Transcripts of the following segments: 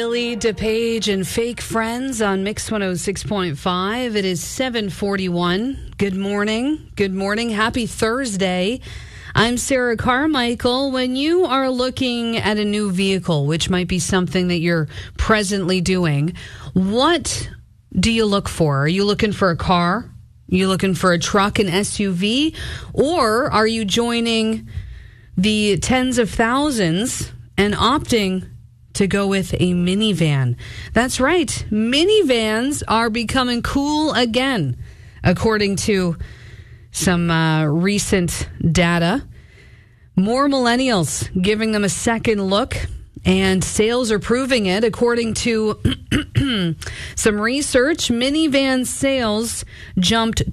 Billy DePage and Fake Friends on Mix 106.5. It is 7:41. Good morning. Good morning. Happy Thursday. I'm Sarah Carmichael. When you are looking at a new vehicle, which might be something that you're presently doing, what do you look for? Are you looking for a car? Are you looking for a truck, an SUV? Or are you joining the tens of thousands and opting to go with a minivan? That's right. Minivans are becoming cool again, according to some recent data. More millennials giving them a second look, and sales are proving it. According to some research, minivan sales jumped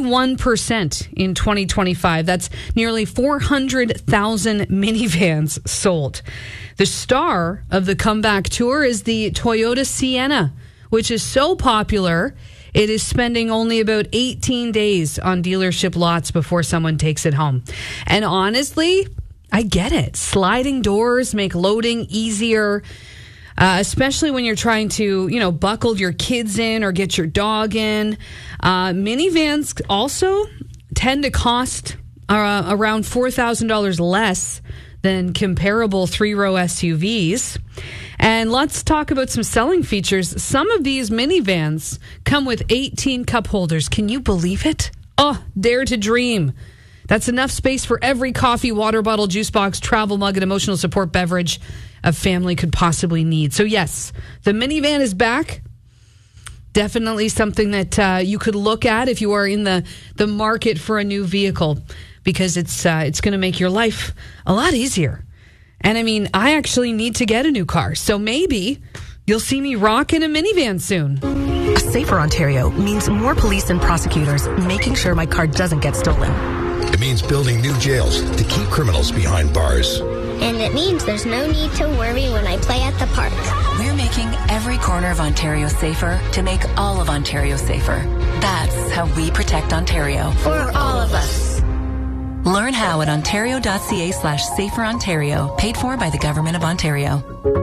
21% in 2025. That's nearly 400,000 minivans sold. The star of the comeback tour is the Toyota Sienna, which is so popular, it is spending only about 18 days on dealership lots before someone takes it home. And honestly, I get it. Sliding doors make loading easier, especially when you're trying to, buckle your kids in or get your dog in. Minivans also tend to cost around $4,000 less than comparable three-row SUVs. And let's talk about some selling features. Some of these minivans come with 18 cup holders. Can you believe it? Oh, dare to dream. That's enough space for every coffee, water bottle, juice box, travel mug, and emotional support beverage a family could possibly need. So yes, the minivan is back. Definitely something that you could look at if you are in the market for a new vehicle, because it's going to make your life a lot easier. And I mean, I actually need to get a new car, so maybe you'll see me rocking a minivan soon. A safer Ontario means more police and prosecutors making sure my car doesn't get stolen. It means building new jails to keep criminals behind bars. And it means there's no need to worry when I play at the park. We're making every corner of Ontario safer to make all of Ontario safer. That's how we protect Ontario. For all of us. Learn how at ontario.ca/saferontario, paid for by the Government of Ontario.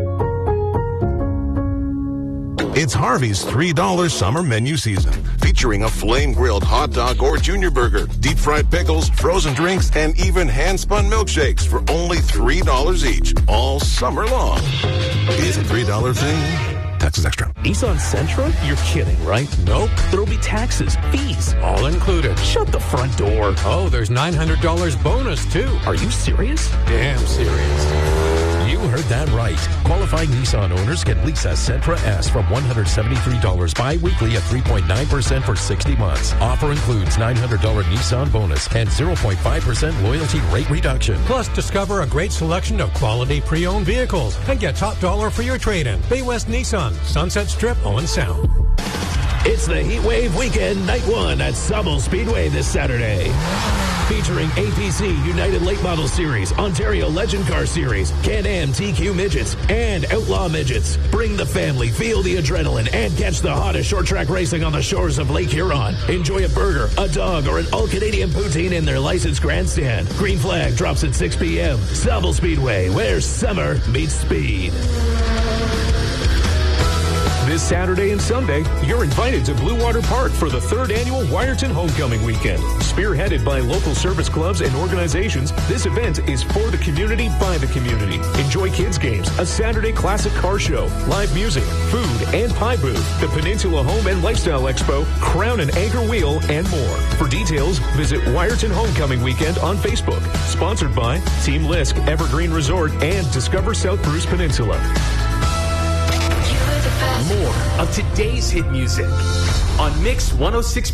It's Harvey's $3 summer menu season, featuring a flame-grilled hot dog or junior burger, deep-fried pickles, frozen drinks, and even hand-spun milkshakes for only $3 each, all summer long. Is a $3 thing? Taxes extra. Nissan Sentra? You're kidding, right? Nope. There'll be taxes, fees, all included. Shut the front door. Oh, there's $900 bonus, too. Are you serious? Damn serious. You heard that right. Qualified Nissan owners get lease a Sentra S from $173 bi-weekly at 3.9% for 60 months. Offer includes $900 Nissan bonus and 0.5% loyalty rate reduction. Plus, discover a great selection of quality pre-owned vehicles and get top dollar for your trade-in. Bay West Nissan, Sunset Strip, Owen Sound. It's the Heatwave Weekend Night 1 at Sauble Speedway this Saturday. Featuring APC United Late Model Series, Ontario Legend Car Series, Can-Am TQ Midgets, and Outlaw Midgets. Bring the family, feel the adrenaline, and catch the hottest short track racing on the shores of Lake Huron. Enjoy a burger, a dog, or an all-Canadian poutine in their licensed grandstand. Green flag drops at 6 p.m. Sauble Speedway, where summer meets speed. This Saturday and Sunday, you're invited to Blue Water Park for the 3rd annual Wiarton Homecoming Weekend. Spearheaded by local service clubs and organizations, this event is for the community by the community. Enjoy kids' games, a Saturday classic car show, live music, food, and pie booth, the Peninsula Home and Lifestyle Expo, Crown and Anchor Wheel, and more. For details, visit Wiarton Homecoming Weekend on Facebook. Sponsored by Team Lisk, Evergreen Resort, and Discover South Bruce Peninsula. More of today's hit music on Mix 106.